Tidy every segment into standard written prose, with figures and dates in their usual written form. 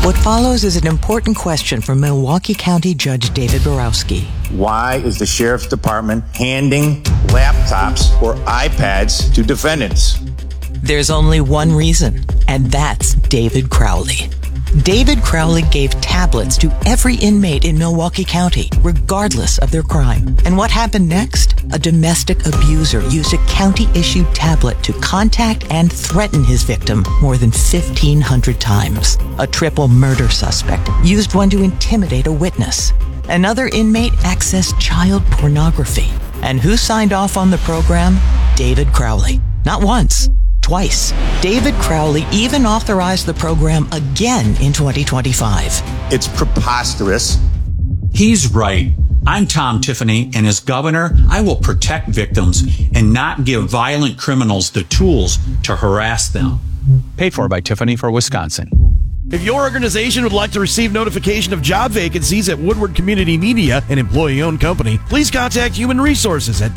What follows is an important question from Milwaukee County Judge David Borowski. Why is the Sheriff's Department handing laptops or iPads to defendants? There's only one reason, and that's David Crowley. David Crowley gave tablets to every inmate in Milwaukee County, regardless of their crime. And what happened next? A domestic abuser used a county-issued tablet to contact and threaten his victim more than 1,500 times. A triple murder suspect used one to intimidate a witness. Another inmate accessed child pornography. And who signed off on the program? David Crowley. Not once. Twice. David Crowley even authorized the program again in 2025. It's preposterous. He's right. I'm Tom Tiffany, and as governor, I will protect victims and not give violent criminals the tools to harass them. Paid for by Tiffany for Wisconsin. If your organization would like to receive notification of job vacancies at Woodward Community Media, an employee-owned company, please contact Human Resources at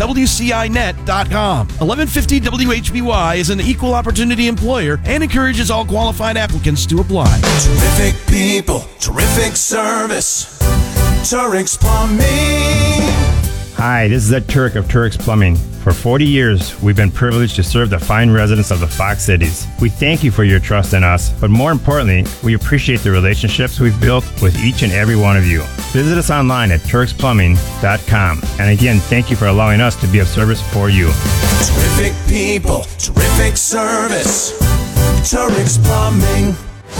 WCINet.com. 1150 WHBY is an equal opportunity employer and encourages all qualified applicants to apply. Terrific people, terrific service. Turk's Plumbing. Hi, this is Ed Turk of Turk's Plumbing. For 40 years, we've been privileged to serve the fine residents of the Fox Cities. We thank you for your trust in us, but more importantly, we appreciate the relationships we've built with each and every one of you. Visit us online at turksplumbing.com. And again, thank you for allowing us to be of service for you. Terrific people, terrific service. Turk's Plumbing.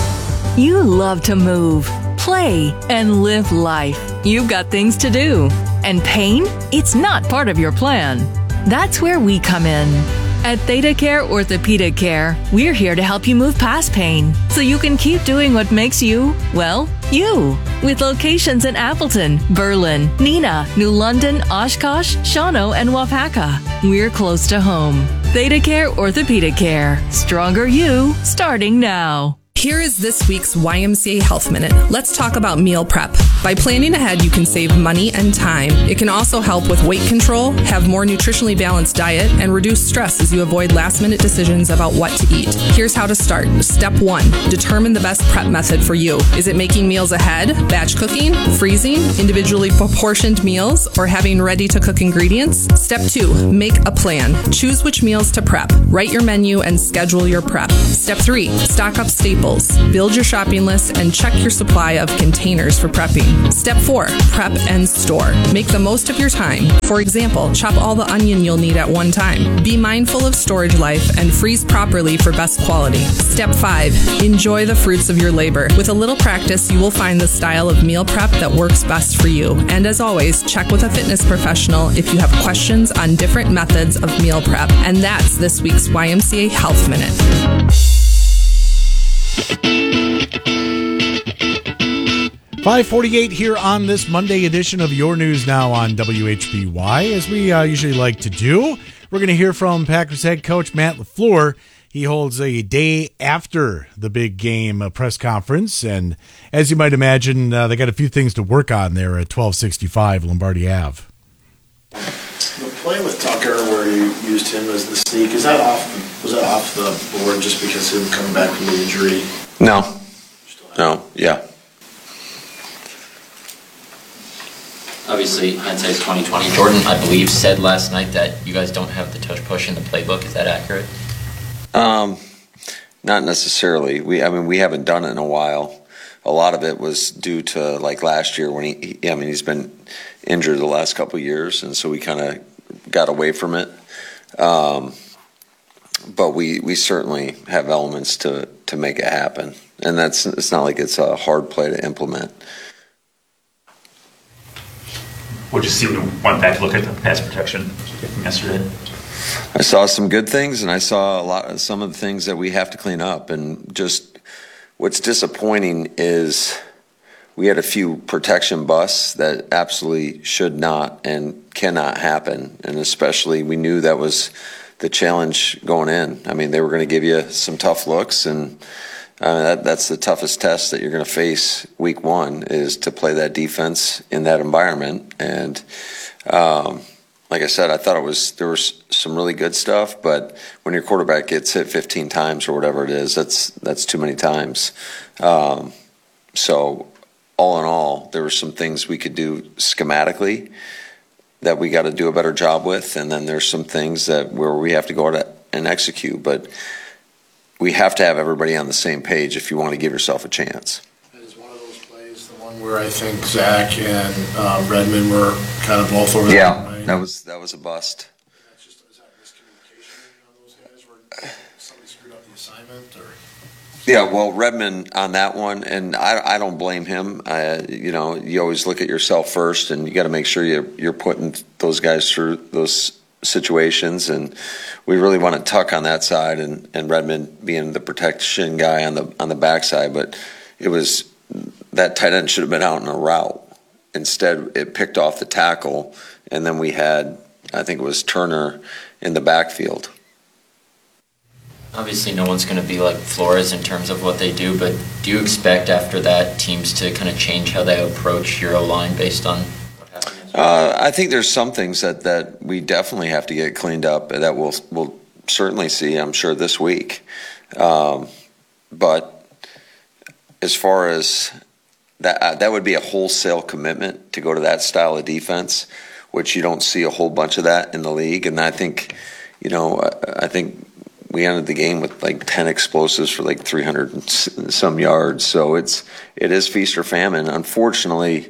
You love to move, play, and live life. You've got things to do. And pain? It's not part of your plan. That's where we come in. At Theta Care Orthopedic Care, we're here to help you move past pain so you can keep doing what makes you, well, you. With locations in Appleton, Berlin, Neenah, New London, Oshkosh, Shawano, and Wapaka. We're close to home. Theta Care Orthopedic Care. Stronger you, starting now. Here is this week's YMCA Health Minute. Let's talk about meal prep. By planning ahead, you can save money and time. It can also help with weight control, have more nutritionally balanced diet, and reduce stress as you avoid last-minute decisions about what to eat. Here's how to start. Step 1. Determine the best prep method for you. Is it making meals ahead, batch cooking, freezing, individually proportioned meals, or having ready-to-cook ingredients? Step 2. Make a plan. Choose which meals to prep. Write your menu and schedule your prep. Step 3. Stock up staples. Build your shopping list and check your supply of containers for prepping. Step 4. Prep and store. Make the most of your time. For example, chop all the onion you'll need at one time. Be mindful of storage life and freeze properly for best quality. Step 5. Enjoy the fruits of your labor. With a little practice, you will find the style of meal prep that works best for you. And as always, check with a fitness professional if you have questions on different methods of meal prep. And that's this week's YMCA Health Minute. 5:48 here on this Monday edition of Your News Now on WHBY. As we usually like to do, we're going to hear from Packers head coach Matt LaFleur. He holds a day after the big game press conference, and as you might imagine, they got a few things to work on there at 1265 Lombardi Ave. The play with Tucker where you used him as the sneak, was that off the board just because of him coming back from the injury? No, yeah. Obviously, hindsight's 20/20. Jordan, I believe, said last night that you guys don't have the touch push in the playbook. Is that accurate? Not necessarily. We haven't done it in a while. A lot of it was due to like last year when he's been injured the last couple of years, and so we kind of got away from it. But we certainly have elements to make it happen, and it's not like it's a hard play to implement. What did you see when you went back to look at the pass protection from yesterday? I saw some good things, and I saw some of the things that we have to clean up. And just what's disappointing is we had a few protection busts that absolutely should not and cannot happen. And especially we knew that was the challenge going in. I mean, they were going to give you some tough looks, and that's the toughest test that you're going to face week one, is to play that defense in that environment. And like I said, I thought there was some really good stuff, but when your quarterback gets hit 15 times or whatever it is, that's too many times. So all in all, there were some things we could do schematically that we got to do a better job with, and then there's some things that where we have to go out and execute. But we have to have everybody on the same page if you want to give yourself a chance. Is one of those plays the one where I think Zach and Redmond were kind of both over? Yeah, that was a bust. Is that miscommunication on those guys, where somebody screwed up the assignment, or? Yeah, well, Redmond on that one, and I don't blame him. You know, you always look at yourself first, and you got to make sure you're putting those guys through those situations. And we really want to tuck on that side, and Redmond being the protection guy on the backside. But it was that tight end should have been out in a route. Instead, it picked off the tackle, and then we had, I think it was Turner in the backfield. Obviously, no one's going to be like Flores in terms of what they do, but do you expect after that teams to kind of change how they approach your O-line based on what happened? I think there's some things that we definitely have to get cleaned up that we'll certainly see, I'm sure, this week. But as far as that would be a wholesale commitment to go to that style of defense, which you don't see a whole bunch of that in the league. And I think, I think we ended the game with like 10 explosives for like 300 and some yards. So it is feast or famine. Unfortunately,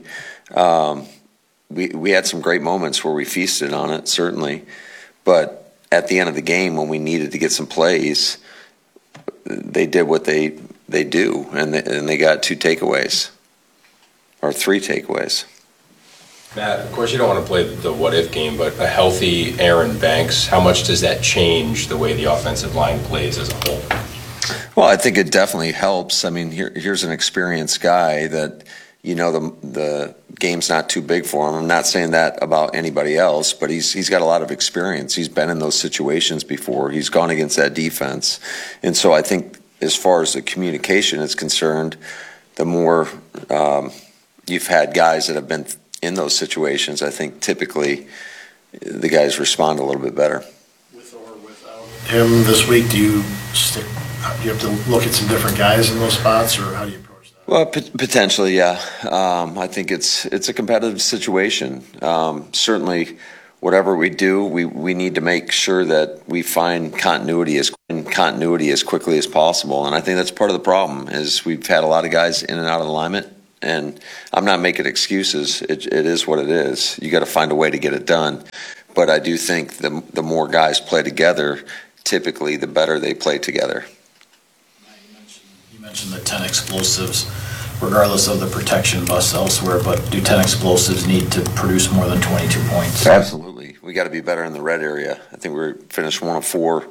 we had some great moments where we feasted on it, certainly. But at the end of the game, when we needed to get some plays, they did what they do, and they got 2 takeaways or 3 takeaways. Matt, of course you don't want to play the what-if game, but a healthy Aaron Banks, how much does that change the way the offensive line plays as a whole? Well, I think it definitely helps. I mean, here's an experienced guy that, the game's not too big for him. I'm not saying that about anybody else, but he's got a lot of experience. He's been in those situations before. He's gone against that defense. And so I think as far as the communication is concerned, the more you've had guys that have been in those situations, I think typically the guys respond a little bit better. With or without him this week, do you have to look at some different guys in those spots, or how do you approach that? Well, potentially, yeah. I think it's a competitive situation. Certainly, whatever we do, we need to make sure that we find continuity as quickly as possible. And I think that's part of the problem is we've had a lot of guys in and out of alignment. And I'm not making excuses. It is what it is. You got to find a way to get it done. But I do think the more guys play together, typically the better they play together. You mentioned the 10 explosives, regardless of the protection busts elsewhere. But do 10 explosives need to produce more than 22 points? Absolutely. We got to be better in the red area. I think we finished 1 of 4.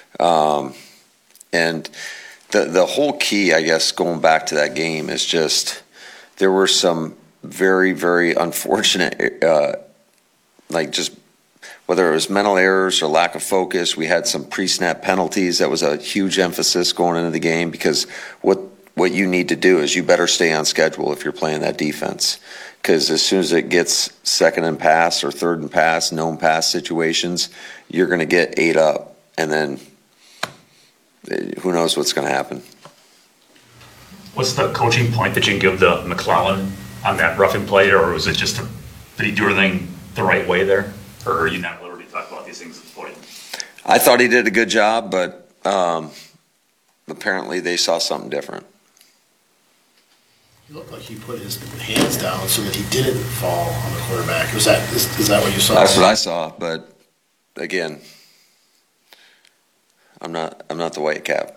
And the whole key, I guess, going back to that game is just. There were some very, very unfortunate, just whether it was mental errors or lack of focus. We had some pre-snap penalties. That was a huge emphasis going into the game because what you need to do is you better stay on schedule if you're playing that defense. Because as soon as it gets second and pass or third and pass, known pass situations, you're going to get 8 up. And then who knows what's going to happen. What's the coaching point that you can give the McClellan on that roughing play, or was it just did he do everything the right way there, or are you not at liberty to talk about these things at this point? I thought he did a good job, but apparently they saw something different. It looked like he put his hands down so that he didn't fall on the quarterback. Is that what you saw? That's what I saw, but again, I'm not the white cap.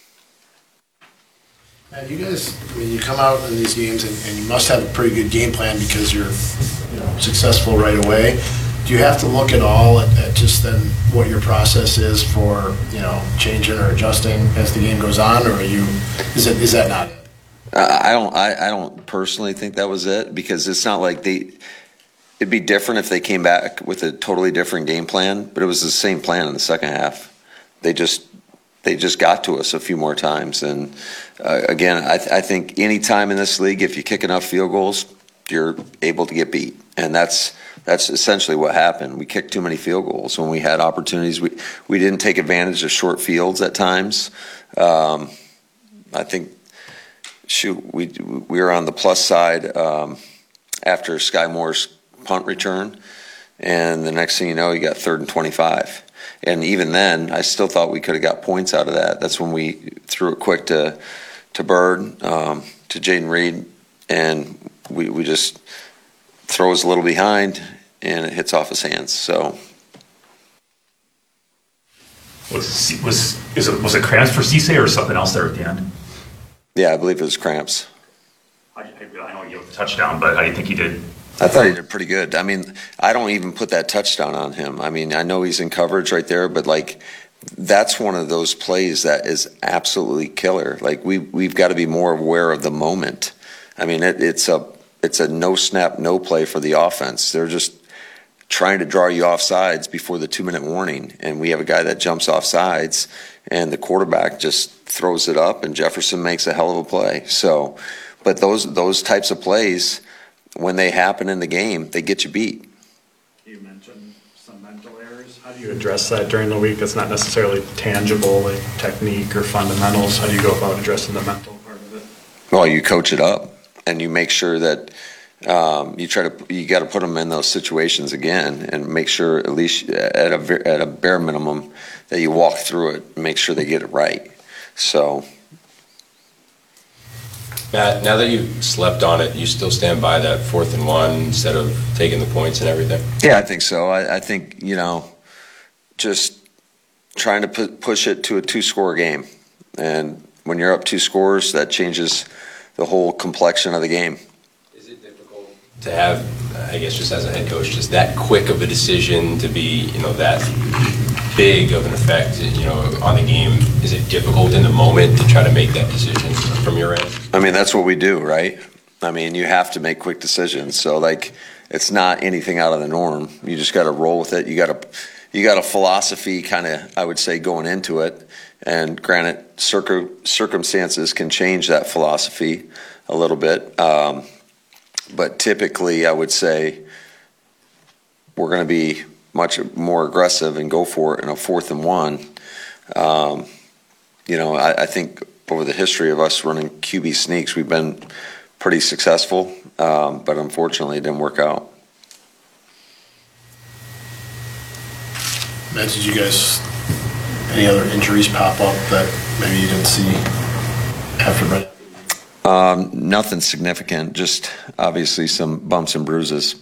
And you guys, you come out in these games and you must have a pretty good game plan because you're successful right away. Do you have to look at all at just then what your process is for changing or adjusting as the game goes on, or is that not it? I don't personally think that was it, because it's not like it'd be different if they came back with a totally different game plan, but it was the same plan in the second half. They just got to us a few more times. And again, I think any time in this league, if you kick enough field goals, you're able to get beat. And that's essentially what happened. We kicked too many field goals when we had opportunities. We didn't take advantage of short fields at times. I think we were on the plus side after Sky Moore's punt return, and the next thing you know, you got 3rd and 25. And even then, I still thought we could have got points out of that. That's when we threw it quick to Bird, to Jaden Reed, and we just throws a little behind, and it hits off his hands. So. Was it cramps for Cisse or something else there at the end? Yeah, I believe it was cramps. I know he gave the touchdown, but how do you think he did? I thought he did pretty good. I mean, I don't even put that touchdown on him. I mean, I know he's in coverage right there, but like, that's one of those plays that is absolutely killer. Like, we've got to be more aware of the moment. I mean, it's a no snap, no play for the offense. They're just trying to draw you off sides before the 2-minute warning, and we have a guy that jumps off sides, and the quarterback just throws it up, and Jefferson makes a hell of a play. So, but those types of plays, when they happen in the game, they get you beat. You mentioned some mental errors. How do you address that during the week? That's not necessarily tangible, like technique or fundamentals. How do you go about addressing the mental part of it? Well, you coach it up, and you make sure that you got to put them in those situations again, and make sure at least at a bare minimum that you walk through it and make sure they get it right. So. Matt, now that you've slept on it, you still stand by that 4th and 1 instead of taking the points and everything? Yeah, I think so. I think, just trying to push it to a 2-score game. And when you're up 2 scores, that changes the whole complexion of the game. Is it difficult to have, I guess just as a head coach, just that quick of a decision to be, that big of an effect, on the game? Is it difficult in the moment to try to make that decision from your end? I mean, that's what we do, right? I mean, you have to make quick decisions. So, it's not anything out of the norm. You just got to roll with it. You got a philosophy kind of, I would say, going into it. And granted, circumstances can change that philosophy a little bit. But typically, I would say we're going to be much more aggressive and go for it in a 4th and 1. I think over the history of us running QB sneaks, we've been pretty successful, but unfortunately it didn't work out. Matt, did you guys, any other injuries pop up that maybe you didn't see after Brett? Nothing significant, just obviously some bumps and bruises.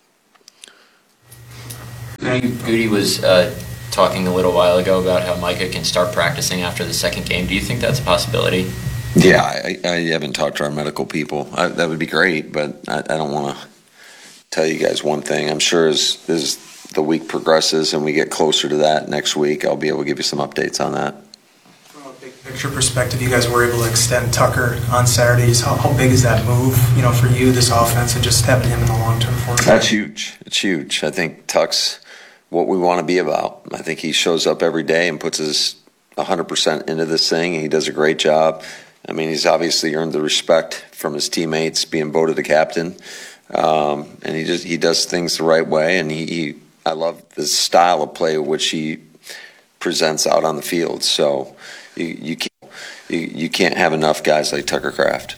Goody was talking a little while ago about how Micah can start practicing after the second game. Do you think that's a possibility? Yeah, I haven't talked to our medical people. That would be great, but I don't want to tell you guys one thing. I'm sure as the week progresses and we get closer to that next week, I'll be able to give you some updates on that. From a big picture perspective, you guys were able to extend Tucker on Saturdays. How big is that move, for you, this offense, and just having him in the long-term format? That's huge. It's huge. I think Tuck's what we want to be about. I think he shows up every day and puts his 100% into this thing, and he does a great job. I mean, he's obviously earned the respect from his teammates, being voted the captain, and he does things the right way. And I love the style of play which he presents out on the field. So you can't have enough guys like Tucker Kraft.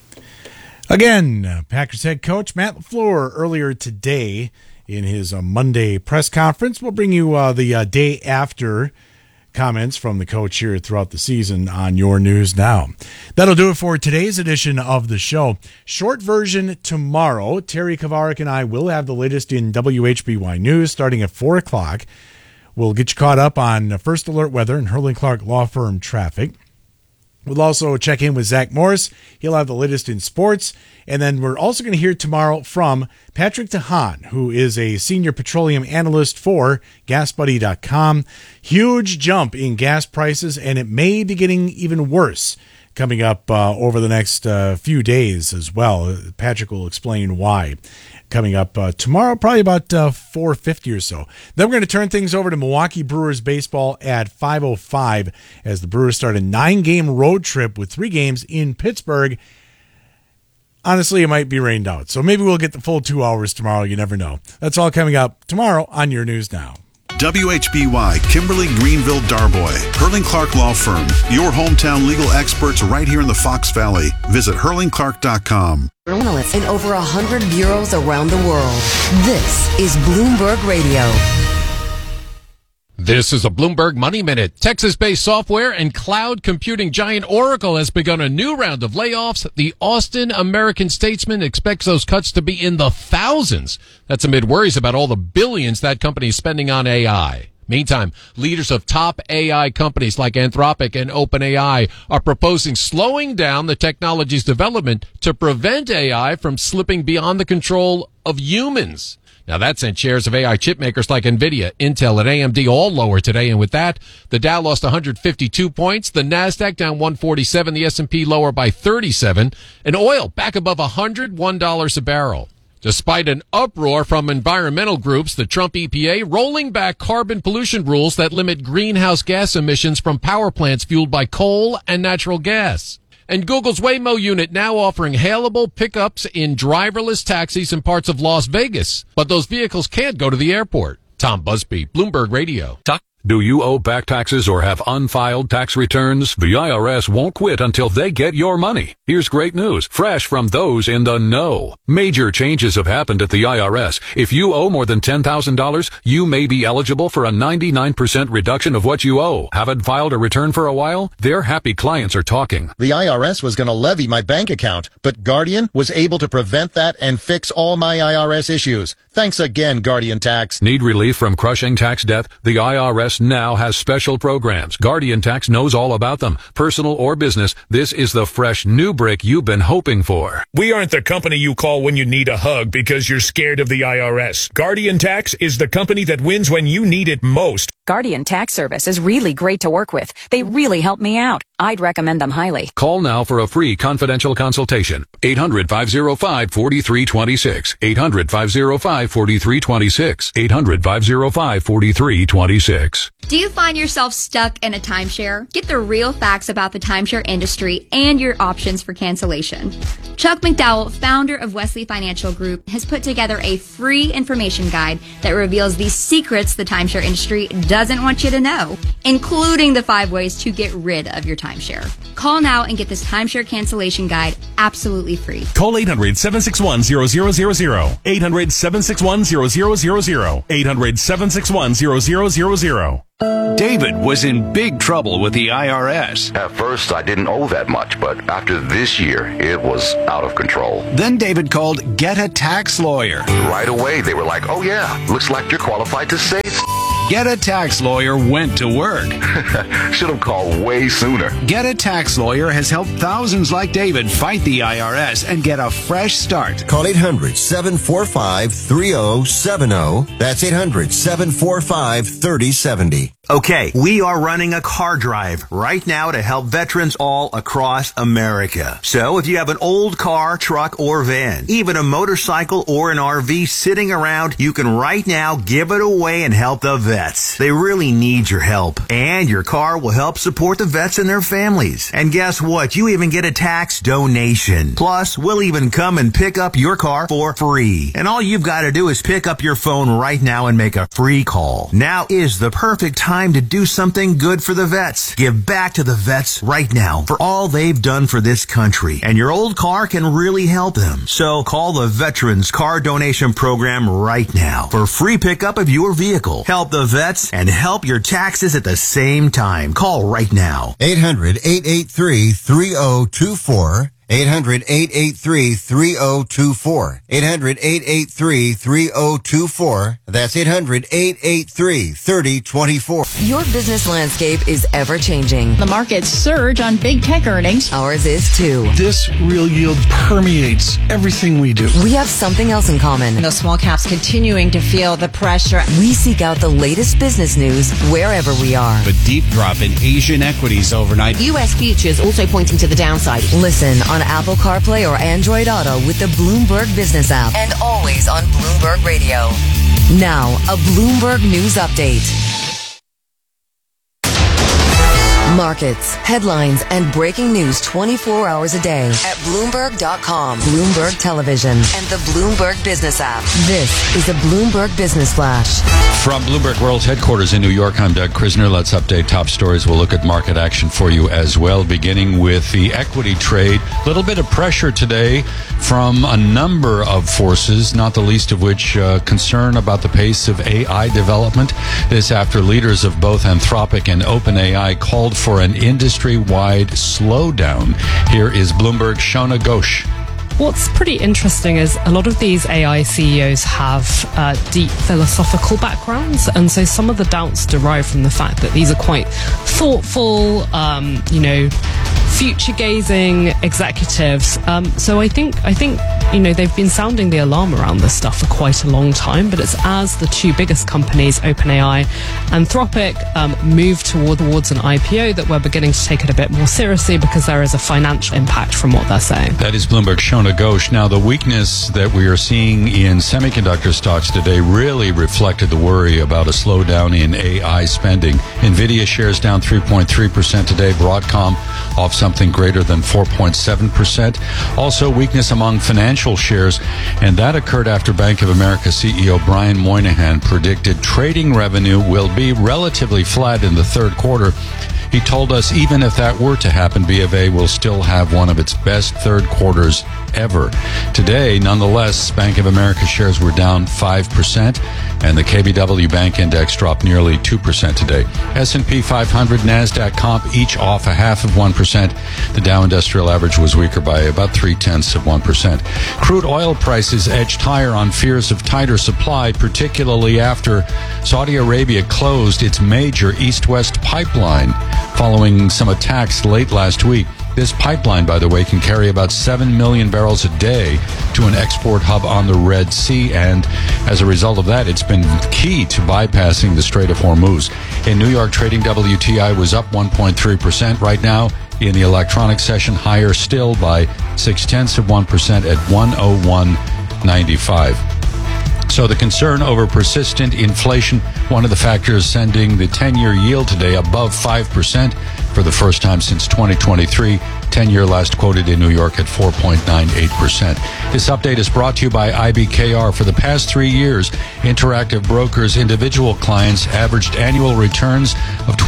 Again, Packers head coach Matt LaFleur earlier today in his Monday press conference. We'll bring you the day after comments from the coach here throughout the season on Your News Now. That'll do it for today's edition of the show. Short version tomorrow. Terry Kavarik and I will have the latest in WHBY News starting at 4 o'clock. We'll get you caught up on First Alert Weather and Hurley Clark Law Firm traffic. We'll also check in with Zach Morris. He'll have the latest in sports. And then we're also going to hear tomorrow from Patrick DeHaan, who is a senior petroleum analyst for GasBuddy.com. Huge jump in gas prices, and it may be getting even worse coming up over the next few days as well. Patrick will explain why. Coming up tomorrow, probably about 4:50 or so. Then we're going to turn things over to Milwaukee Brewers baseball at 5:05 as the Brewers start a 9-game road trip with 3 games in Pittsburgh. Honestly, it might be rained out, so maybe we'll get the full 2 hours tomorrow. You never know. That's all coming up tomorrow on Your News Now. WHBY, Kimberly Greenville Darboy, Hurling Clark Law Firm, your hometown legal experts right here in the Fox Valley. Visit hurlingclark.com. Journalists in over 100 bureaus around the world. This is Bloomberg Radio. This is a Bloomberg Money Minute. Texas-based software and cloud computing giant Oracle has begun a new round of layoffs. The Austin American-Statesman expects those cuts to be in the thousands. That's amid worries about all the billions that company is spending on AI. Meantime, leaders of top AI companies like Anthropic and OpenAI are proposing slowing down the technology's development to prevent AI from slipping beyond the control of humans. Now, that sent shares of AI chip makers like NVIDIA, Intel, and AMD all lower today. And with that, the Dow lost 152 points, the NASDAQ down 147, the S&P lower by 37, and oil back above $101 a barrel. Despite an uproar from environmental groups, the Trump EPA rolling back carbon pollution rules that limit greenhouse gas emissions from power plants fueled by coal and natural gas. And Google's Waymo unit now offering hailable pickups in driverless taxis in parts of Las Vegas. But those vehicles can't go to the airport. Tom Busby, Bloomberg Radio. Do you owe back taxes or have unfiled tax returns? The IRS won't quit until they get your money. Here's great news, fresh from those in the know. Major changes have happened at the IRS. If you owe more than $10,000, you may be eligible for a 99% reduction of what you owe. Haven't filed a return for a while? Their happy clients are talking. The IRS was going to levy my bank account, but Guardian was able to prevent that and fix all my IRS issues. Thanks again, Guardian Tax. Need relief from crushing tax debt? The IRS now has special programs. Guardian Tax knows all about them. Personal or business, this is the fresh new brick you've been hoping for. We aren't the company you call when you need a hug because you're scared of the IRS. Guardian Tax is the company that wins when you need it most. Guardian Tax Service is really great to work with. They really help me out. I'd recommend them highly. Call now for a free confidential consultation. 800-505-4326. 800-505-4326. 800-505-4326. Do you find yourself stuck in a timeshare? Get the real facts about the timeshare industry and your options for cancellation. Chuck McDowell, founder of Wesley Financial Group, has put together a free information guide that reveals the secrets the timeshare industry doesn't want you to know, including the 5 ways to get rid of your timeshare. Call now and get this timeshare cancellation guide absolutely free. Call 800-761-0000. 800-761-0000. 800-761-0000. David was in big trouble with the IRS. At first, I didn't owe that much, but after this year, it was out of control. Then David called Get a Tax Lawyer. Right away, they were like, oh yeah, looks like you're qualified to say Get a Tax Lawyer went to work. Should have called way sooner. Get a Tax Lawyer has helped thousands like David fight the IRS and get a fresh start. Call 800-745-3070. That's 800-745-3070. Okay, we are running a car drive right now to help veterans all across America. So if you have an old car, truck, or van, even a motorcycle or an RV sitting around, you can right now give it away and help the vets. They really need your help. And your car will help support the vets and their families. And guess what? You even get a tax donation. Plus, we'll even come and pick up your car for free. And all you've got to do is pick up your phone right now and make a free call. Now is the perfect time to do something good for the vets. Give back to the vets right now for all they've done for this country. And your old car can really help them. So call the Veterans Car Donation Program right now for free pickup of your vehicle. Help the vets and help your taxes at the same time. Call right now. 800-883-3024. 800-883-3024. 800-883-3024. That's 800-883-3024. Your business landscape is ever changing. The markets surge on big tech earnings. Ours is too. This real yield permeates everything we do. We have something else in common. Those small caps continuing to feel the pressure. We seek out the latest business news wherever we are. A deep drop in Asian equities overnight. U.S. futures also pointing to the downside. Listen on Apple CarPlay or Android Auto with the Bloomberg Business app. And always on Bloomberg Radio. Now, a Bloomberg News Update. Markets, headlines, and breaking news 24 hours a day at Bloomberg.com, Bloomberg Television, and the Bloomberg Business app. This is the Bloomberg Business Flash. From Bloomberg World Headquarters in New York, I'm Doug Krisner. Let's update top stories. We'll look at market action for you as well, beginning with the equity trade. A little bit of pressure today from a number of forces, not the least of which concern about the pace of AI development. This after leaders of both Anthropic and OpenAI called for an industry-wide slowdown. Here is Bloomberg's Shona Ghosh. What's pretty interesting is a lot of these AI CEOs have deep philosophical backgrounds, and so some of the doubts derive from the fact that these are quite thoughtful, future-gazing executives. So I think they've been sounding the alarm around this stuff for quite a long time, but it's as the two biggest companies, OpenAI, Anthropic, move towards an IPO that we're beginning to take it a bit more seriously because there is a financial impact from what they're saying. That is Bloomberg's Shona Ghosh. Now, the weakness that we are seeing in semiconductor stocks today really reflected the worry about a slowdown in AI spending. NVIDIA shares down 3.3% today. Broadcom off something greater than 4.7%. Also, weakness among financial shares, and that occurred after Bank of America CEO Brian Moynihan predicted trading revenue will be relatively flat in the third quarter. He told us even if that were to happen, BofA will still have one of its best third quarters ever. Today, nonetheless, Bank of America shares were down 5%, and the KBW Bank Index dropped nearly 2% today. S&P 500, NASDAQ comp, each off 0.5%. The Dow Industrial Average was weaker by about 0.3%. Crude oil prices edged higher on fears of tighter supply, particularly after Saudi Arabia closed its major east-west pipeline following some attacks late last week. This pipeline, by the way, can carry about 7 million barrels a day to an export hub on the Red Sea, and as a result of that, it's been key to bypassing the Strait of Hormuz. In New York, trading WTI was up 1.3%. Right now, in the electronic session, higher still by 0.6% at 101.95. So the concern over persistent inflation, one of the factors sending the 10-year yield today above 5% for the first time since 2023. 10-year last quoted in New York at 4.98%. This update is brought to you by IBKR. For the past 3 years, Interactive Brokers' individual clients averaged annual returns of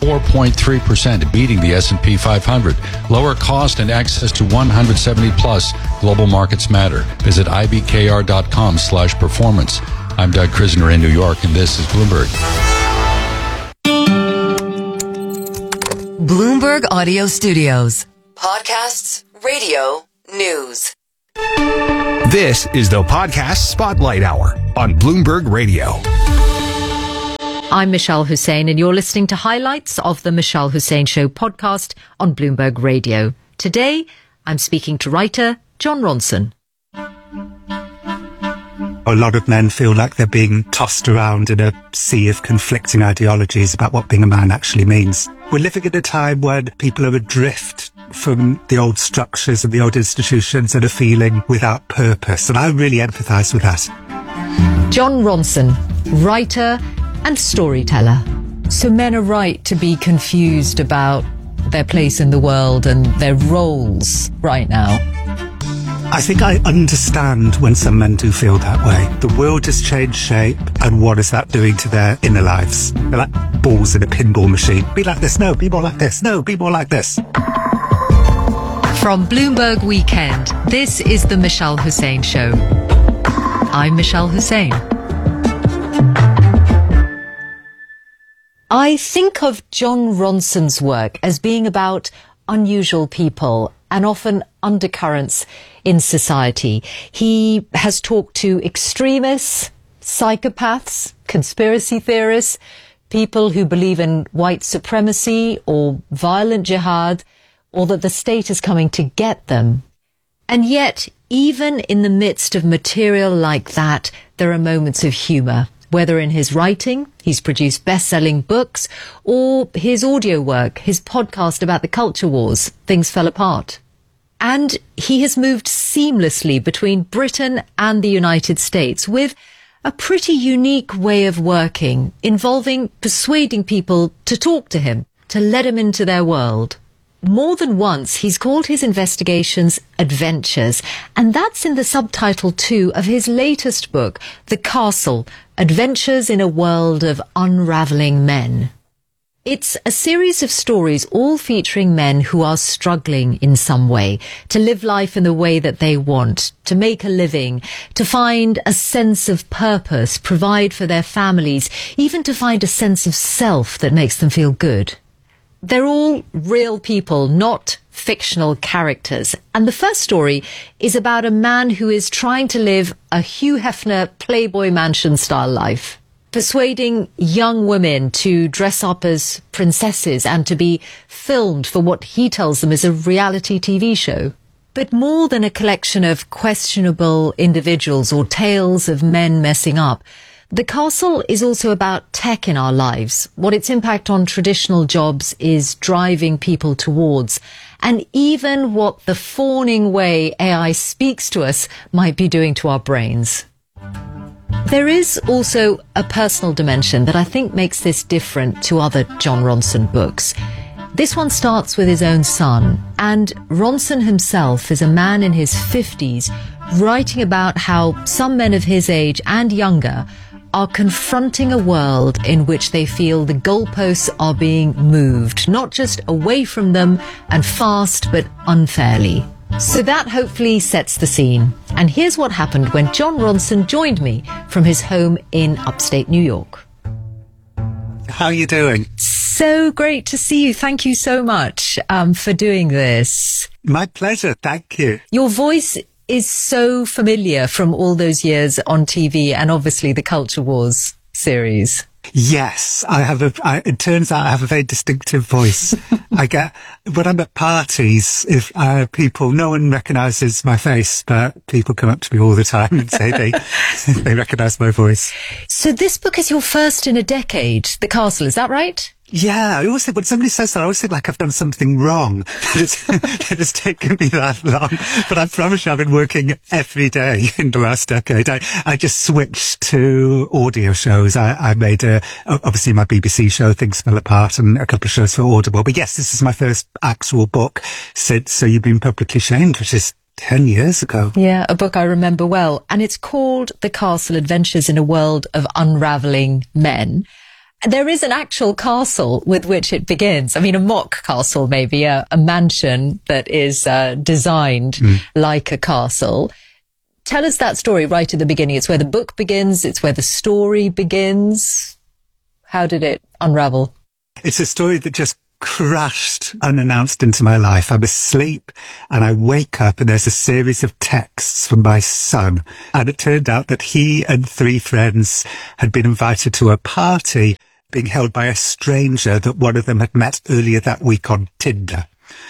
24.3%, beating the S&P 500. Lower cost and access to 170-plus global markets matter. Visit ibkr.com/performance. I'm Doug Krisner in New York, and this is Bloomberg. Bloomberg Audio Studios. Podcasts, radio, news. This is the Podcast Spotlight Hour on Bloomberg Radio. I'm Michelle Hussein, and you're listening to highlights of the Michelle Hussein Show podcast on Bloomberg Radio. Today, I'm speaking to writer Jon Ronson. A lot of men feel like they're being tossed around in a sea of conflicting ideologies about what being a man actually means. We're living at a time when people are adrift from the old structures and the old institutions and are feeling without purpose. And I really empathise with that. Jon Ronson, writer and storyteller. So men are right to be confused about their place in the world and their roles right now. I think I understand when some men do feel that way. The world has changed shape, and what is that doing to their inner lives? They're like balls in a pinball machine. Be like this, no, be more like this, no, be more like this. From Bloomberg Weekend, this is the Michelle Hussein Show. I'm Michelle Hussein. I think of Jon Ronson's work as being about unusual people and often undercurrents in society. He has talked to extremists, psychopaths, conspiracy theorists, people who believe in white supremacy or violent jihad, or that the state is coming to get them. And yet, even in the midst of material like that, there are moments of humour. Whether in his writing, he's produced best-selling books, or his audio work, his podcast about the culture wars, Things Fell Apart. And he has moved seamlessly between Britain and the United States with a pretty unique way of working, involving persuading people to talk to him. to let him into their world. More than once, he's called his investigations adventures, and that's in the subtitle too of his latest book, The Castle, Adventures in a World of Unraveling Men. It's a series of stories all featuring men who are struggling in some way to live life in the way that they want, to make a living, to find a sense of purpose, provide for their families, even to find a sense of self that makes them feel good. They're all real people, not fictional characters. And the first story is about a man who is trying to live a Hugh Hefner Playboy Mansion style life, persuading young women to dress up as princesses and to be filmed for what he tells them is a reality TV show. But more than a collection of questionable individuals or tales of men messing up, The Castle is also about tech in our lives, what its impact on traditional jobs is driving people towards, and even what the fawning way AI speaks to us might be doing to our brains. There is also a personal dimension that I think makes this different to other Jon Ronson books. This one starts with his own son, and Ronson himself is a man in his 50s writing about how some men of his age and younger are confronting a world in which they feel the goalposts are being moved, not just away from them and fast, but unfairly. So that hopefully sets the scene. And here's what happened when Jon Ronson joined me from his home in upstate New York. How are you doing? So great to see you. Thank you so much for doing this. My pleasure. Thank you. Your voice is so familiar from all those years on TV and obviously the Culture Wars series. Yes, it turns out I have a very distinctive voice. When I'm at parties, if no one recognises my face, but people come up to me all the time and say they recognise my voice. So this book is your first in a decade, The Castle, is that right? Yeah, I always think when somebody says that, I always think like I've done something wrong. It's taken me that long. But I promise you, I've been working every day in the last decade. I just switched to audio shows. I made obviously my BBC show, Things Fell Apart, and a couple of shows for Audible. But yes, this is my first actual book since So You've Been Publicly Shamed, which is 10 years ago. Yeah, a book I remember well. And it's called The Castle, Adventures in a World of Unraveling Men. There is an actual castle with which it begins. I mean, a mock castle, maybe, a mansion that is designed like a castle. Tell us that story right at the beginning. It's where the book begins. It's where the story begins. How did it unravel? It's a story that just crashed unannounced into my life. I'm asleep and I wake up and there's a series of texts from my son. And it turned out that he and 3 friends had been invited to a party being held by a stranger that one of them had met earlier that week on Tinder.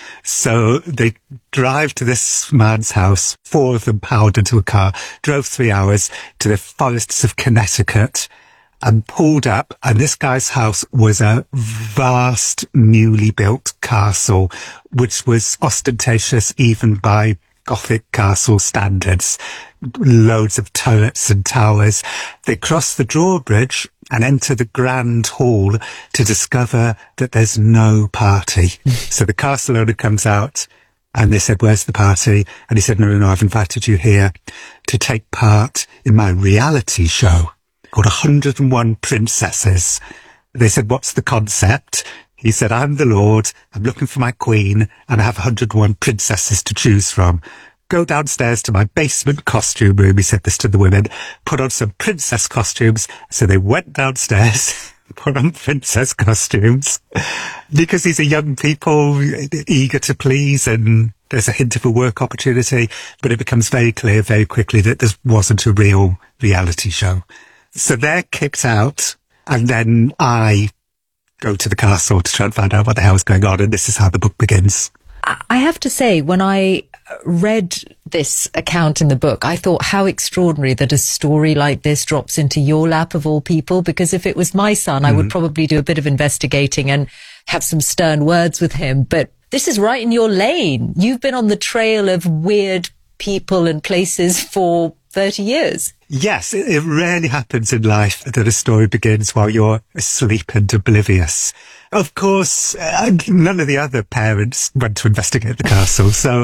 So they drive to this man's house, 4 of them powered into a car, drove 3 hours to the forests of Connecticut and pulled up. And this guy's house was a vast, newly built castle, which was ostentatious even by Gothic castle standards. Loads of turrets and towers. They cross the drawbridge and enter the grand hall to discover that there's no party. So the castle owner comes out and they said, "Where's the party?" And he said, no, I've invited you here to take part in my reality show called 101 Princesses. They said, "What's the concept?" He said, "I'm the Lord, I'm looking for my queen, and I have 101 princesses to choose from. Go downstairs to my basement costume room," he said this to the women, "put on some princess costumes." So they went downstairs, put on princess costumes, because these are young people eager to please, and there's a hint of a work opportunity, but it becomes very clear very quickly that this wasn't a real reality show. So they're kicked out, and then I go to the castle to try and find out what the hell is going on, and this is how the book begins. I have to say, when I read this account in the book, I thought how extraordinary that a story like this drops into your lap of all people, because if it was my son, I would probably do a bit of investigating and have some stern words with him. But this is right in your lane. You've been on the trail of weird people and places for 30 years. Yes, it rarely happens in life that a story begins while you're asleep and oblivious. Of course, none of the other parents went to investigate the castle, so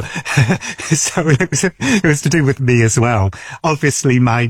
it was to do with me as well. Obviously, my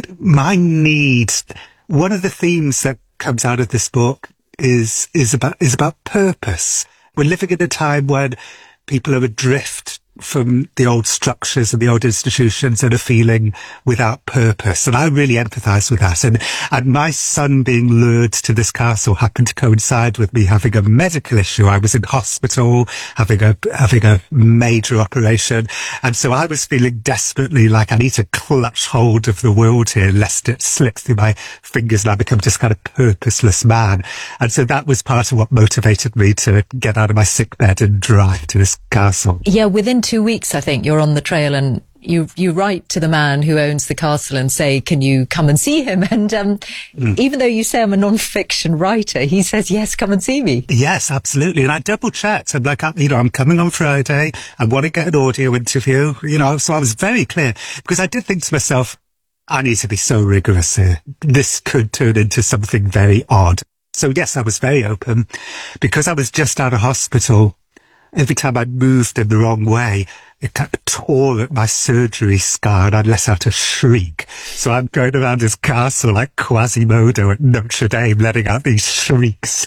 need. One of the themes that comes out of this book is about purpose. We're living in a time when people are adrift from the old structures and the old institutions and are feeling without purpose. And I really empathise with that. And my son being lured to this castle happened to coincide with me having a medical issue. I was in hospital, having a major operation. And so I was feeling desperately like I need to clutch hold of the world here, lest it slips through my fingers and I become just kind of purposeless man. And so that was part of what motivated me to get out of my sick bed and drive to this castle. Yeah, within 2 weeks, I think, you're on the trail and you write to the man who owns the castle and say, can you come and see him? And even though you say I'm a non-fiction writer, he says, yes, come and see me. Yes, absolutely. And I double-checked. I'm like, I'm coming on Friday. I want to get an audio interview, so I was very clear because I did think to myself, I need to be so rigorous here. This could turn into something very odd. So yes, I was very open because I was just out of hospital. Every time I moved in the wrong way, it kind of tore at my surgery scar and I'd let out a shriek. So I'm going around this castle like Quasimodo at Notre Dame, letting out these shrieks.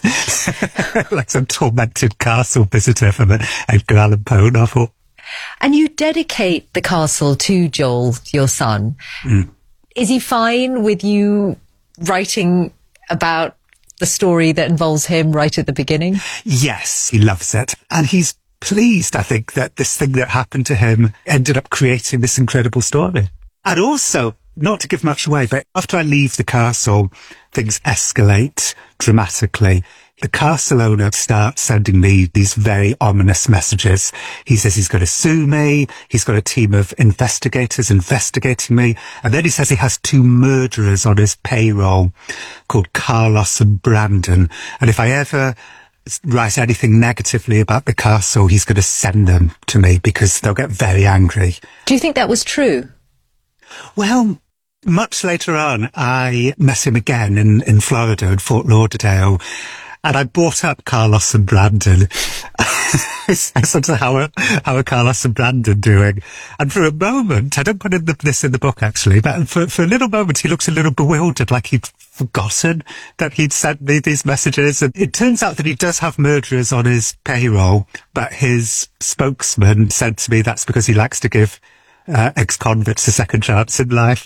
Like some tormented castle visitor from an Edgar Allan Poe novel. And you dedicate the castle to Joel, your son. Is he fine with you writing about the story that involves him right at the beginning? Yes, he loves it. And he's pleased, I think, that this thing that happened to him ended up creating this incredible story. And also, not to give much away, but after I leave the castle, things escalate dramatically. The castle owner starts sending me these very ominous messages. He says he's going to sue me. He's got a team of investigators investigating me. And then he says he has 2 murderers on his payroll called Carlos and Brandon. And if I ever write anything negatively about the castle, he's going to send them to me because they'll get very angry. Do you think that was true? Well, much later on, I met him again in Florida, in Fort Lauderdale. And I brought up Carlos and Brandon. I said, how are Carlos and Brandon doing? And for a moment, I don't put this in the book actually, but for a little moment, he looks a little bewildered, like he'd forgotten that he'd sent me these messages. And it turns out that he does have murderers on his payroll, but his spokesman said to me that's because he likes to give ex-convicts a second chance in life.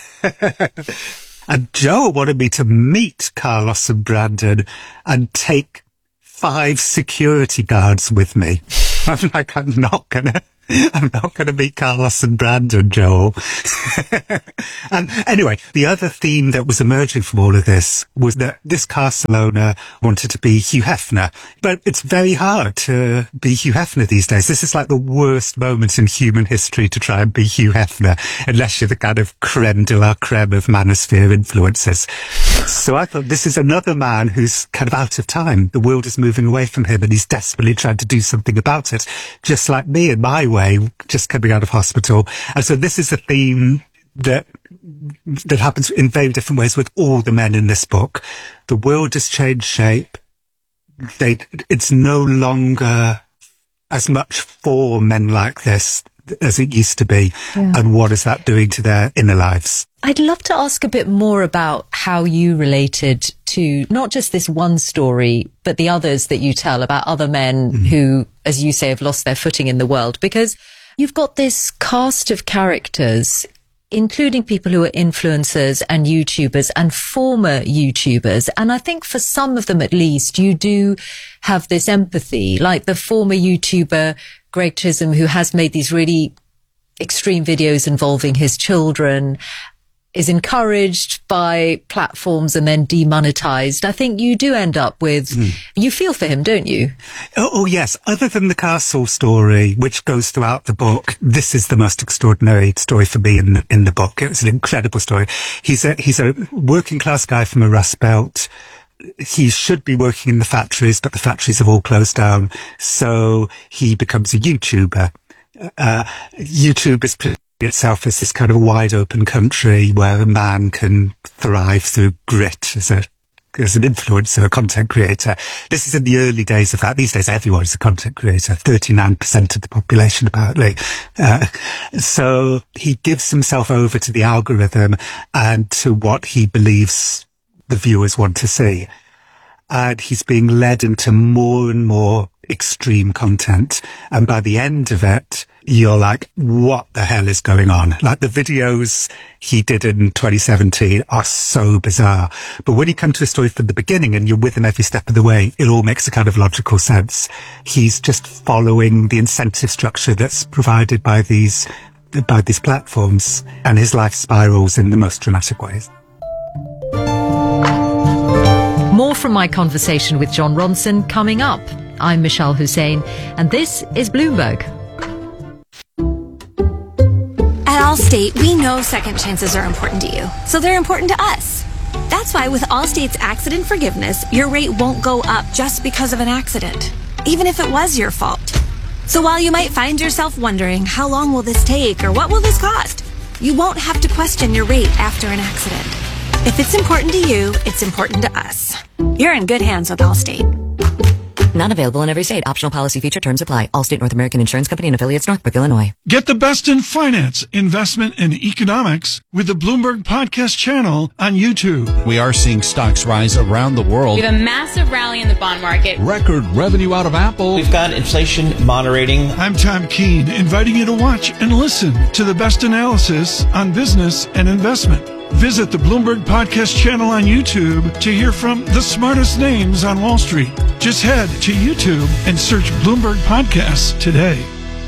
And Joe wanted me to meet Carlos and Brandon and take 5 security guards with me. I'm like, I'm not gonna meet Carlos and Brandon, Joel. And anyway, the other theme that was emerging from all of this was that this castle owner wanted to be Hugh Hefner. But it's very hard to be Hugh Hefner these days. This is like the worst moment in human history to try and be Hugh Hefner, unless you're the kind of creme de la creme of manosphere influencers. So I thought this is another man who's kind of out of time. The world is moving away from him and he's desperately trying to do something about it, just like me in my way, just coming out of hospital. And so this is a theme that happens in very different ways with all the men in this book. The world has changed shape. It's no longer as much for men like this as it used to be. Yeah. And what is that doing to their inner lives? I'd love to ask a bit more about how you related to not just this one story, but the others that you tell about other men who, as you say, have lost their footing in the world. Because you've got this cast of characters, including people who are influencers and YouTubers and former YouTubers. And I think for some of them, at least, you do have this empathy, like the former YouTuber, Greg Chisholm, who has made these really extreme videos involving his children, is encouraged by platforms and then demonetized. I think you do end up with, you feel for him, don't you? Oh, yes. Other than the castle story, which goes throughout the book, this is the most extraordinary story for me in the book. It was an incredible story. He's a working class guy from a Rust Belt. He should be working in the factories, but the factories have all closed down. So he becomes a YouTuber. YouTube is itself as this kind of wide open country where a man can thrive through grit as an influencer, a content creator. This is in the early days of that. These days, everyone is a content creator, 39% of the population, apparently. So he gives himself over to the algorithm and to what he believes the viewers want to see. And he's being led into more and more extreme content. And by the end of it, you're like, what the hell is going on? Like, the videos he did in 2017 are so bizarre. But when you come to a story from the beginning and you're with him every step of the way, it all makes a kind of logical sense. He's just following the incentive structure that's provided by these platforms, and his life spirals in the most dramatic ways. More from my conversation with Jon Ronson coming up. I'm Michelle Hussein, and this is Bloomberg. At Allstate, we know second chances are important to you, so they're important to us. That's why with Allstate's accident forgiveness, your rate won't go up just because of an accident, even if it was your fault. So while you might find yourself wondering, how long will this take or what will this cost? You won't have to question your rate after an accident. If it's important to you, it's important to us. You're in good hands with Allstate. Not available in every state. Optional policy feature terms apply. Allstate North American Insurance Company and affiliates, Northbrook, Illinois. Get the best in finance, investment, and economics with the Bloomberg Podcast channel on YouTube. We are seeing stocks rise around the world. We have a massive rally in the bond market. Record revenue out of Apple. We've got inflation moderating. I'm Tom Keene, inviting you to watch and listen to the best analysis on business and investment. Visit the Bloomberg Podcast channel on YouTube to hear from the smartest names on Wall Street. Just head to YouTube and search Bloomberg Podcasts today.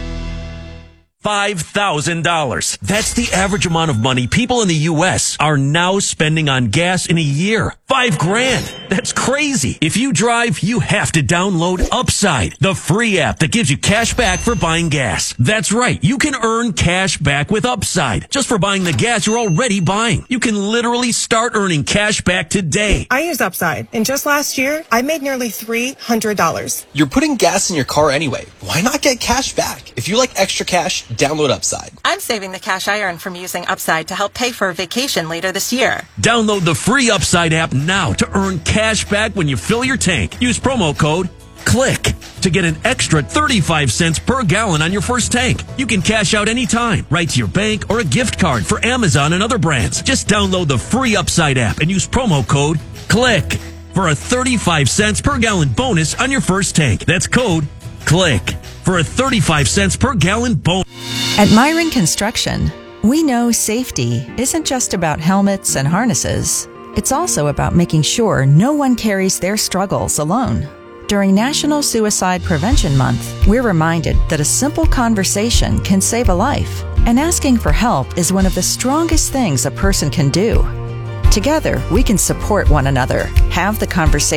$5,000. That's the average amount of money people in the U.S. are now spending on gas in a year. $5,000. That's crazy. If you drive, you have to download Upside, the free app that gives you cash back for buying gas. That's right. You can earn cash back with Upside just for buying the gas you're already buying. You can literally start earning cash back today. I use Upside, and just last year, I made nearly $300. You're putting gas in your car anyway. Why not get cash back? If you like extra cash, download Upside. I'm saving the cash I earn from using Upside to help pay for a vacation later this year. Download the free Upside app now to earn cash back when you fill your tank. Use promo code CLICK to get an extra 35 cents per gallon on your first tank. You can cash out anytime, right to your bank or a gift card for Amazon and other brands. Just download the free Upside app and use promo code CLICK for a 35 cents per gallon bonus on your first tank. That's code CLICK for a 35 cents per gallon bonus. At Myron Construction, we know safety isn't just about helmets and harnesses. It's also about making sure no one carries their struggles alone. During National Suicide Prevention Month, we're reminded that a simple conversation can save a life, and asking for help is one of the strongest things a person can do. Together, we can support one another, have the conversation